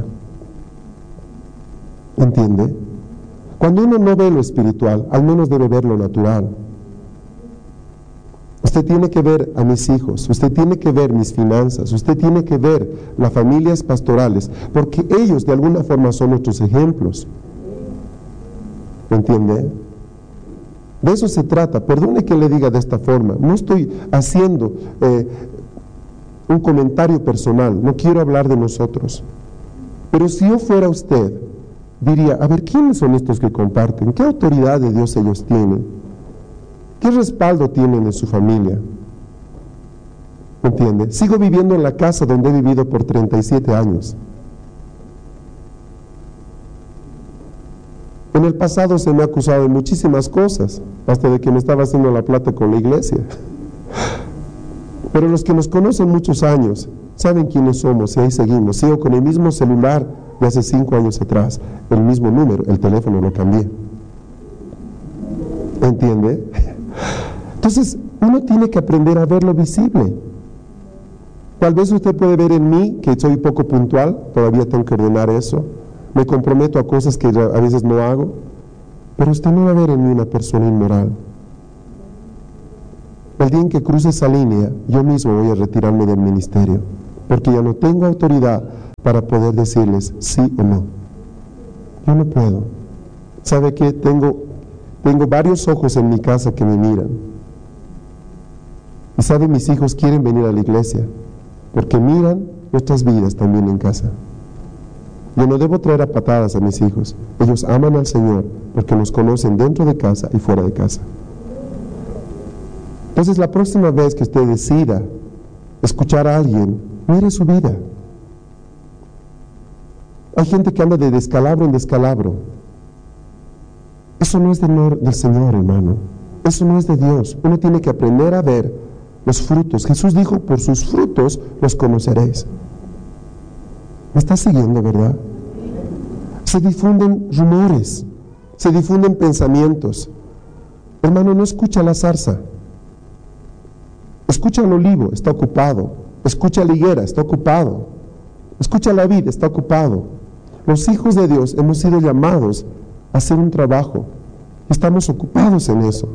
¿Entiende? Cuando uno no ve lo espiritual, al menos debe ver lo natural. Usted tiene que ver a mis hijos, usted tiene que ver mis finanzas, usted tiene que ver las familias pastorales, porque ellos de alguna forma son nuestros ejemplos. ¿Entiende? De eso se trata. Perdone que le diga de esta forma. No estoy haciendo un comentario personal, no quiero hablar de nosotros. Pero si yo fuera usted, diría: a ver, ¿quiénes son estos que comparten? ¿Qué autoridad de Dios ellos tienen? ¿Qué respaldo tienen en su familia? ¿Entiende? Sigo viviendo en la casa donde he vivido por 37 años. En el pasado se me ha acusado de muchísimas cosas, hasta de que me estaba haciendo la plata con la iglesia. Pero los que nos conocen muchos años saben quiénes somos y ahí seguimos. Sigo con el mismo celular de hace 5 años atrás, el mismo número, el teléfono lo cambié. ¿Entiende? Entonces, uno tiene que aprender a ver lo visible. Tal vez usted puede ver en mí que soy poco puntual, todavía tengo que ordenar eso. Me comprometo a cosas que a veces no hago, pero usted no va a ver en mí una persona inmoral. El día en que cruce esa línea, yo mismo voy a retirarme del ministerio, porque ya no tengo autoridad para poder decirles sí o no. Yo no puedo. ¿Sabe qué? Tengo varios ojos en mi casa que me miran. Y sabe, mis hijos quieren venir a la iglesia, porque miran nuestras vidas también en casa. Yo no debo traer a patadas a mis hijos. Ellos aman al Señor porque nos conocen dentro de casa y fuera de casa. Entonces, la próxima vez que usted decida escuchar a alguien, mire su vida. Hay gente que anda de descalabro en descalabro. Eso no es del Señor, hermano. Eso no es de Dios. Uno tiene que aprender a ver los frutos. Jesús dijo, por sus frutos los conoceréis. ¿Me está siguiendo, verdad? Se difunden rumores, se difunden pensamientos. Hermano, no escucha la zarza. Escucha el olivo, está ocupado. Escucha la higuera, está ocupado. Escucha la vid, está ocupado. Los hijos de Dios hemos sido llamados a hacer un trabajo. Estamos ocupados en eso.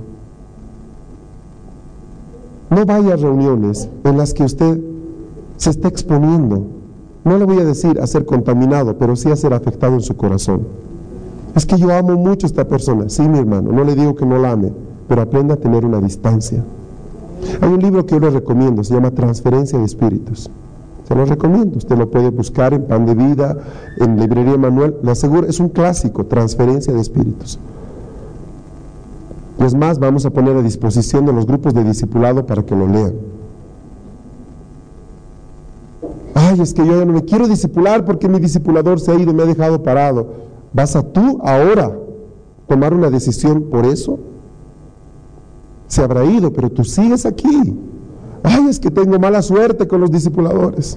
No vaya a reuniones en las que usted se está exponiendo. No le voy a decir a ser contaminado, pero sí a ser afectado en su corazón. Es que yo amo mucho a esta persona. Sí, mi hermano, no le digo que no la ame, pero aprenda a tener una distancia. Hay un libro que yo le recomiendo, se llama Transferencia de Espíritus. Se lo recomiendo, usted lo puede buscar en Pan de Vida, en Librería Manuel. Le aseguro, es un clásico, Transferencia de Espíritus. Y es más, vamos a poner a disposición de los grupos de discipulado para que lo lean. Ay, es que yo ya no me quiero discipular porque mi discipulador se ha ido y me ha dejado parado. ¿Vas a tú ahora tomar una decisión por eso? Se habrá ido, pero tú sigues aquí. Ay, es que tengo mala suerte con los discipuladores.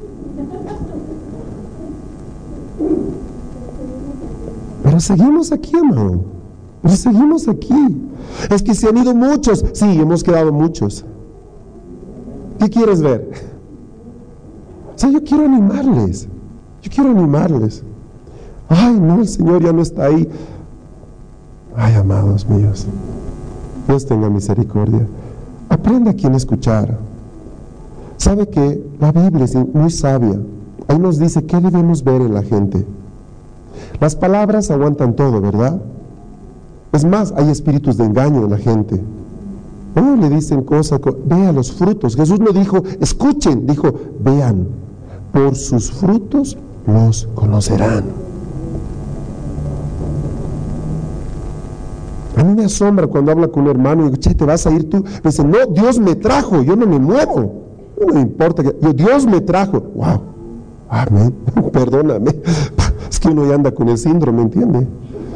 Pero seguimos aquí, hermano. Pero seguimos aquí. Es que se han ido muchos. Sí, hemos quedado muchos. ¿Qué quieres ver? O sea, yo quiero animarles. Yo quiero animarles. Ay, no, el Señor ya no está ahí. Ay, amados míos, Dios tenga misericordia. Aprenda a quién escuchar. ¿Sabe que la Biblia es muy sabia? Ahí nos dice qué debemos ver en la gente. Las palabras aguantan todo, ¿verdad? Es más, hay espíritus de engaño en la gente. Oh, le dicen cosas, vea los frutos. Jesús no dijo, escuchen, dijo, vean, por sus frutos los conocerán. A mí me asombra cuando habla con un hermano y digo, che, ¿te vas a ir tú? Me dice, no, Dios me trajo, yo no me muevo. No me importa, Dios me trajo. Wow, amén, perdóname. Es que uno ya anda con el síndrome, ¿entiende?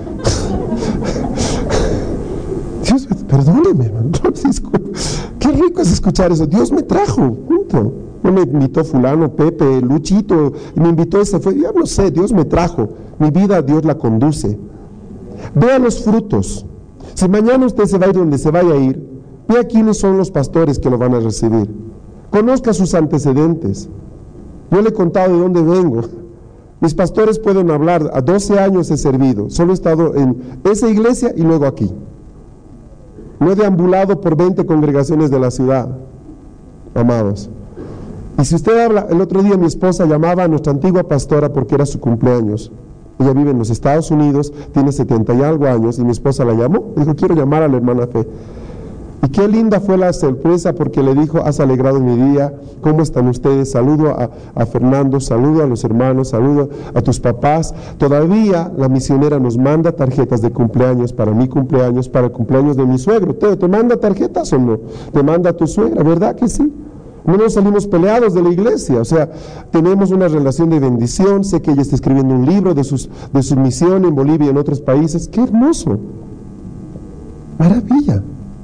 Dios, perdóneme, hermano. Qué rico es escuchar eso. Dios me trajo, punto. No me invitó fulano, Pepe, Luchito, y me invitó ese, fue, ya no sé, Dios me trajo. Mi vida Dios la conduce. Vea los frutos. Si mañana usted se va a ir donde se vaya a ir, vea quiénes son los pastores que lo van a recibir. Conozca sus antecedentes. Yo le he contado de dónde vengo. Mis pastores pueden hablar, a 12 años he servido, solo he estado en esa iglesia y luego aquí. No he deambulado por 20 congregaciones de la ciudad, amados. Y si usted habla, el otro día mi esposa llamaba a nuestra antigua pastora porque era su cumpleaños. Ella vive en los Estados Unidos, tiene 70 y algo años, y mi esposa la llamó, dijo, quiero llamar a la hermana Fe. Y qué linda fue la sorpresa porque le dijo, has alegrado mi día, ¿cómo están ustedes? Saludo a Fernando, saludo a los hermanos, saludo a tus papás. Todavía la misionera nos manda tarjetas de cumpleaños para mi cumpleaños, para el cumpleaños de mi suegro. ¿Te manda tarjetas o no? Te manda tu suegra, ¿verdad que sí? No nos salimos peleados de la iglesia, o sea, tenemos una relación de bendición. Sé que ella está escribiendo un libro de su misión en Bolivia y en otros países. ¡Qué hermoso! Maravilla.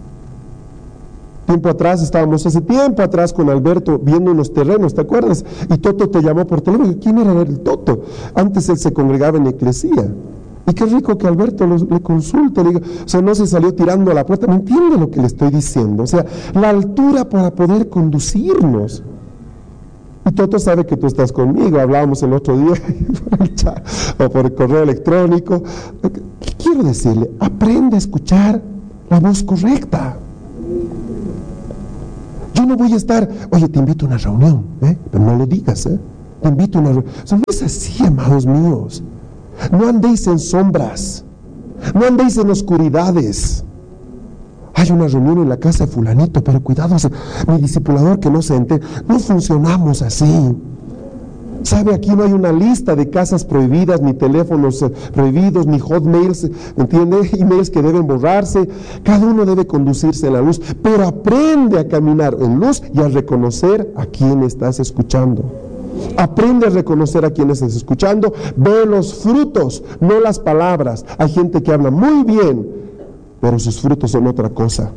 Hace tiempo atrás con Alberto viendo unos terrenos, ¿te acuerdas? Y Toto te llamó por teléfono. ¿Quién era el Toto? Antes él se congregaba en la iglesia. Y qué rico que Alberto le consulte, le diga, o sea, no se salió tirando a la puerta. ¿Me entiende lo que le estoy diciendo? O sea, la altura para poder conducirnos. Y Toto sabe que tú estás conmigo, hablábamos el otro día por el chat, o por el correo electrónico. ¿Qué quiero decirle? Aprende a escuchar la voz correcta. Yo no voy a estar, oye, te invito a una reunión, pero no lo digas, te invito a una reunión. O sea, no es así, amados míos. No andéis en sombras, no andéis en oscuridades. Hay una reunión en la casa de fulanito, pero cuidado, mi discipulador que no se entere. No funcionamos así. ¿Sabe? Aquí no hay una lista de casas prohibidas, ni teléfonos prohibidos, ni hotmails, ¿entiende? Emails que deben borrarse. Cada uno debe conducirse a la luz, pero aprende a caminar en luz y a reconocer a quién estás escuchando. Aprende a reconocer a quién estás escuchando. Ve los frutos, no las palabras. Hay gente que habla muy bien, pero sus frutos son otra cosa.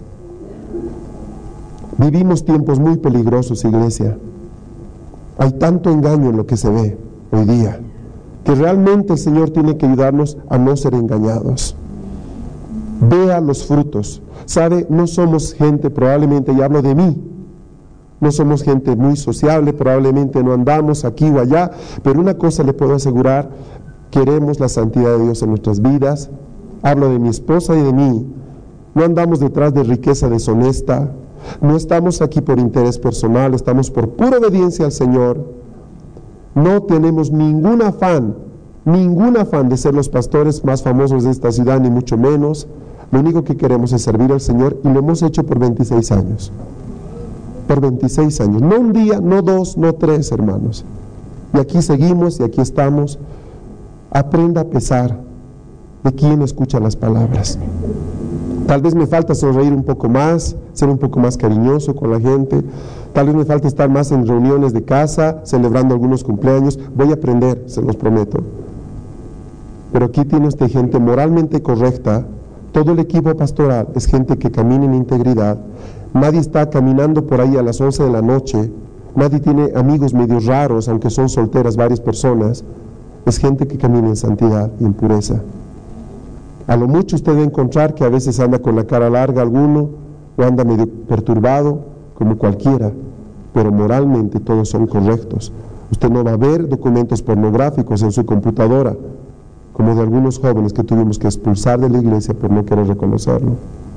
Vivimos tiempos muy peligrosos, iglesia. Hay tanto engaño en lo que se ve hoy día, que realmente el Señor tiene que ayudarnos a no ser engañados. Vea los frutos. ¿Sabe? No somos gente, probablemente, y hablo de mí, no somos gente muy sociable, probablemente no andamos aquí o allá, pero una cosa le puedo asegurar: queremos la santidad de Dios en nuestras vidas. Hablo de mi esposa y de mí. No andamos detrás de riqueza deshonesta, no estamos aquí por interés personal, estamos por pura obediencia al Señor. No tenemos ningún afán de ser los pastores más famosos de esta ciudad, ni mucho menos. Lo único que queremos es servir al Señor, y lo hemos hecho por 26 años. Por 26 años, no un día, no dos, no tres, hermanos. Y aquí seguimos y aquí estamos. Aprenda a pesar de quién escucha las palabras. Tal vez me falta sonreír un poco más, ser un poco más cariñoso con la gente. Tal vez me falta estar más en reuniones de casa, celebrando algunos cumpleaños. Voy a aprender, se los prometo. Pero aquí tiene usted gente moralmente correcta. Todo el equipo pastoral es gente que camina en integridad. Nadie está caminando por ahí a las 11 de la noche. Nadie tiene amigos medio raros, aunque son solteras varias personas. Es gente que camina en santidad y en pureza. A lo mucho usted debe encontrar que a veces anda con la cara larga alguno, o anda medio perturbado, como cualquiera, pero moralmente todos son correctos. Usted no va a ver documentos pornográficos en su computadora, como de algunos jóvenes que tuvimos que expulsar de la iglesia por no querer reconocerlo.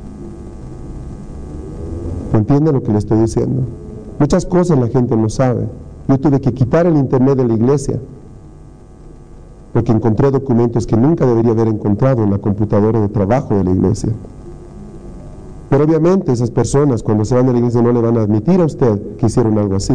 ¿Entiende lo que le estoy diciendo? Muchas cosas la gente no sabe. Yo tuve que quitar el internet de la iglesia, porque encontré documentos que nunca debería haber encontrado en la computadora de trabajo de la iglesia. Pero obviamente esas personas, cuando se van de la iglesia, no le van a admitir a usted que hicieron algo así.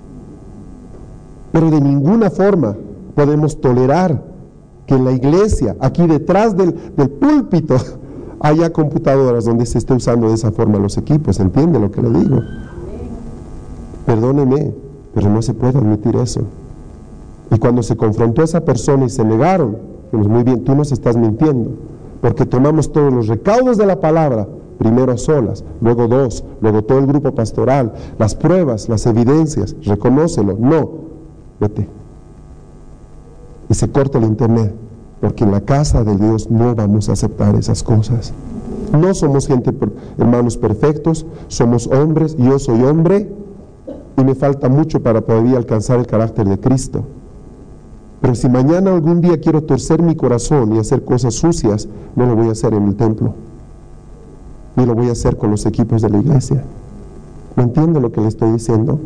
Pero de ninguna forma podemos tolerar que en la iglesia, aquí detrás del púlpito, haya computadoras donde se esté usando de esa forma los equipos. ¿Entiende lo que le digo? Perdóneme, pero no se puede admitir eso. Y cuando se confrontó a esa persona y se negaron, dijimos: muy bien, tú nos estás mintiendo, porque tomamos todos los recaudos de la palabra, primero a solas, luego dos, luego todo el grupo pastoral, las pruebas, las evidencias, reconócelo. No, vete. Y se corta el internet, porque en la casa de Dios no vamos a aceptar esas cosas. No somos gente, hermanos, perfectos, somos hombres. Yo soy hombre y me falta mucho para todavía alcanzar el carácter de Cristo. Pero si mañana algún día quiero torcer mi corazón y hacer cosas sucias, no lo voy a hacer en el templo, ni lo voy a hacer con los equipos de la iglesia. ¿Me entiende lo que le estoy diciendo?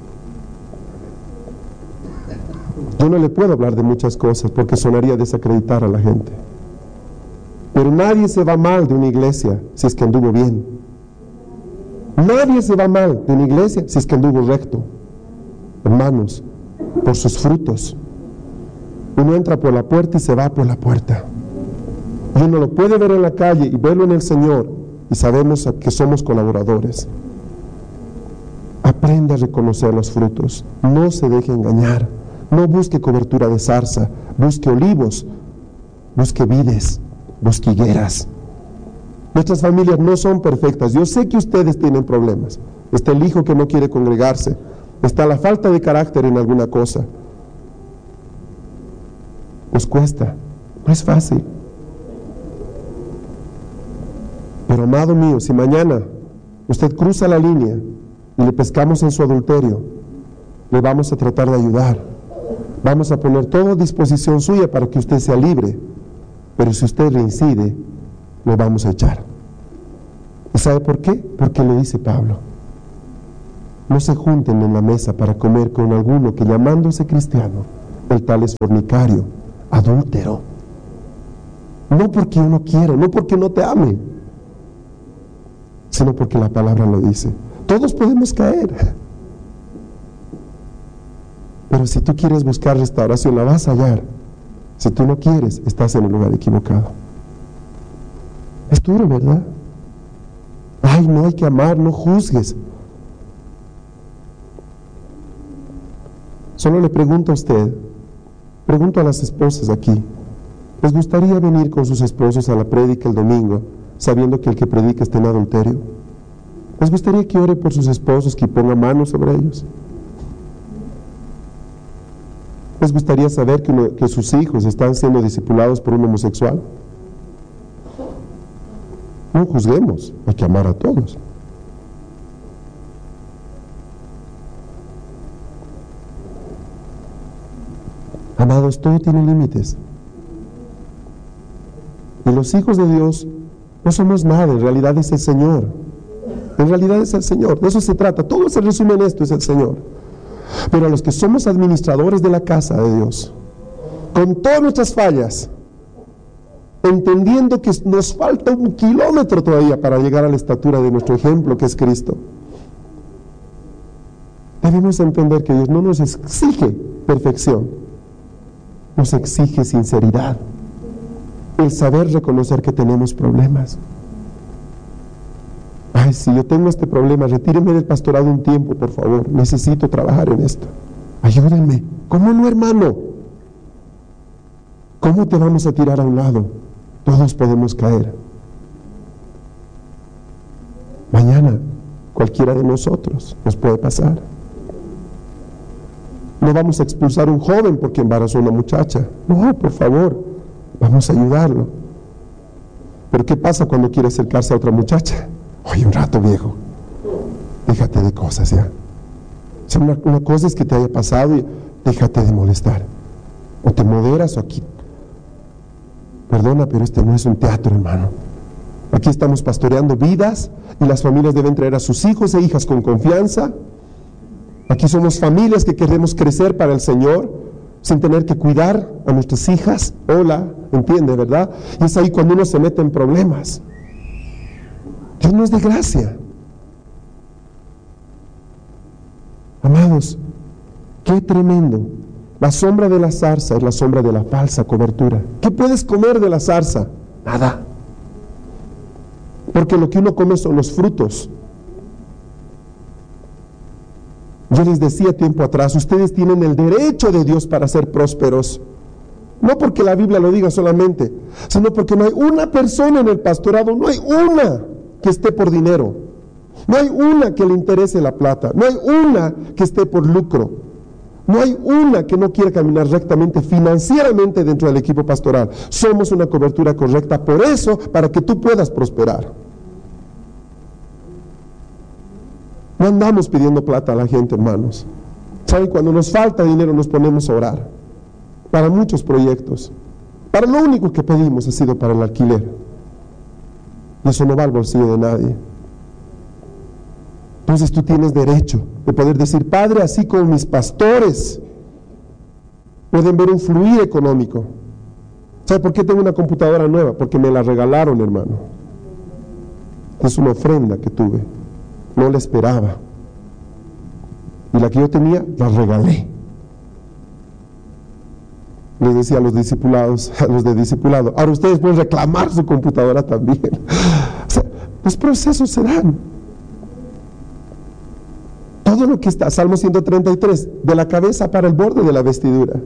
Yo no le puedo hablar de muchas cosas porque sonaría desacreditar a la gente. Pero nadie se va mal de una iglesia si es que anduvo bien. Nadie se va mal de una iglesia si es que anduvo recto. Hermanos, por sus frutos. Uno entra por la puerta y se va por la puerta. Y uno lo puede ver en la calle y verlo en el Señor, y sabemos que somos colaboradores. Aprenda a reconocer los frutos. No se deje engañar. No busque cobertura de zarza. Busque olivos. Busque vides. Busque higueras. Nuestras familias no son perfectas. Yo sé que ustedes tienen problemas. Está el hijo que no quiere congregarse. Está la falta de carácter en alguna cosa. Nos cuesta. No es fácil. Pero amado mío, si mañana usted cruza la línea y le pescamos en su adulterio, le vamos a tratar de ayudar. Vamos a poner todo a disposición suya para que usted sea libre. Pero si usted reincide, lo vamos a echar. ¿Y sabe por qué? Porque lo dice Pablo. No se junten en la mesa para comer con alguno que, llamándose cristiano, el tal es fornicario, adúltero. No porque uno quiera, no porque no te ame, sino porque la palabra lo dice. Todos podemos caer. Pero si tú quieres buscar restauración, la vas a hallar. Si tú no quieres, estás en el lugar equivocado. Es duro, ¿verdad? Ay, no hay que amar, no juzgues. Solo le pregunto a usted, pregunto a las esposas aquí, ¿les gustaría venir con sus esposos a la prédica el domingo, sabiendo que el que predica está en adulterio? ¿Les gustaría que ore por sus esposos, que ponga manos sobre ellos? ¿Les gustaría saber que sus hijos están siendo discipulados por un homosexual? No juzguemos, hay que amar a todos. Amados, todo tiene límites. Y los hijos de Dios no somos nada, en realidad es el Señor. En realidad es el Señor, de eso se trata. Todo se resume en esto, es el Señor. Pero a los que somos administradores de la casa de Dios, con todas nuestras fallas, entendiendo que nos falta 1 kilómetro todavía para llegar a la estatura de nuestro ejemplo, que es Cristo, debemos entender que Dios no nos exige perfección, nos exige sinceridad, el saber reconocer que tenemos problemas. Ay, si yo tengo este problema, retíreme del pastorado un tiempo, por favor, necesito trabajar en esto. Ayúdenme. ¿Cómo no, hermano? ¿Cómo te vamos a tirar a un lado? Todos podemos caer. Mañana, cualquiera de nosotros nos puede pasar. No vamos a expulsar a un joven porque embarazó a una muchacha. No, por favor, vamos a ayudarlo. Pero ¿qué pasa cuando quiere acercarse a otra muchacha? Oye, un rato, viejo, déjate de cosas ya. O sea, una cosa es que te haya pasado y déjate de molestar. O te moderas o aquí. Perdona, pero este no es un teatro, hermano. Aquí estamos pastoreando vidas y las familias deben traer a sus hijos e hijas con confianza. Aquí somos familias que queremos crecer para el Señor sin tener que cuidar a nuestras hijas. Hola, entiende, ¿verdad? Y es ahí cuando uno se mete en problemas. Dios nos dé gracia. Amados, qué tremendo. La sombra de la zarza es la sombra de la falsa cobertura. ¿Qué puedes comer de la zarza? Nada. Porque lo que uno come son los frutos. Yo les decía tiempo atrás, ustedes tienen el derecho de Dios para ser prósperos. No porque la Biblia lo diga solamente, sino porque no hay una persona en el pastorado, no hay una que esté por dinero, no hay una que le interese la plata, no hay una que esté por lucro, no hay una que no quiera caminar rectamente financieramente dentro del equipo pastoral. Somos una cobertura correcta por eso, para que tú puedas prosperar. No andamos pidiendo plata a la gente, hermanos. ¿Saben? Cuando nos falta dinero nos ponemos a orar para muchos proyectos. Para lo único que pedimos ha sido para el alquiler. Y eso no va al bolsillo de nadie. Entonces tú tienes derecho de poder decir, Padre, así como mis pastores pueden ver un fluir económico. ¿Sabe por qué tengo una computadora nueva? Porque me la regalaron, hermano. Es una ofrenda que tuve. No la esperaba. Y la que yo tenía, la regalé. Les decía a los discipulados, a los de discipulado, ahora ustedes pueden reclamar su computadora también. O sea, los procesos se dan. Todo lo que está, Salmo 133, de la cabeza para el borde de la vestidura.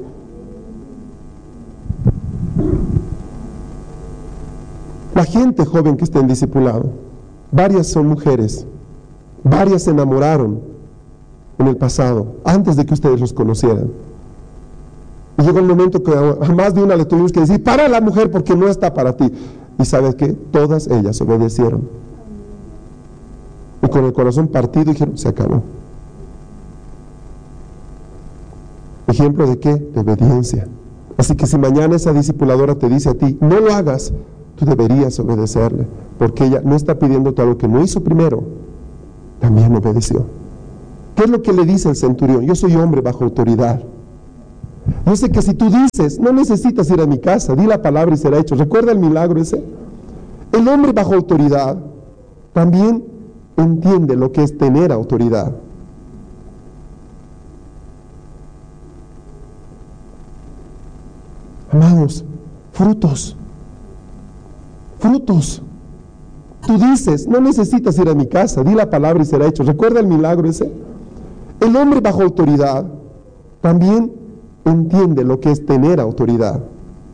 La gente joven que está en discipulado, varias son mujeres, varias se enamoraron en el pasado, antes de que ustedes los conocieran. Y llegó el momento que a más de una le tuvimos que decir, para la mujer porque no está para ti. Y ¿sabes qué? Todas ellas obedecieron. Y con el corazón partido dijeron, se acabó. ¿Ejemplo de qué? De obediencia. Así que si mañana esa discipuladora te dice a ti, no lo hagas, tú deberías obedecerle, porque ella no está pidiéndote algo que no hizo primero, también obedeció. ¿Qué es lo que le dice el centurión? Yo soy hombre bajo autoridad. Yo sé que si tú dices, no necesitas ir a mi casa, di la palabra y será hecho. ¿Recuerda el milagro ese? El hombre bajo autoridad también entiende lo que es tener autoridad. Amados, frutos. Tú dices, no necesitas ir a mi casa, di la palabra y será hecho. ¿Recuerda el milagro ese? El hombre bajo autoridad también entiende lo que es tener autoridad.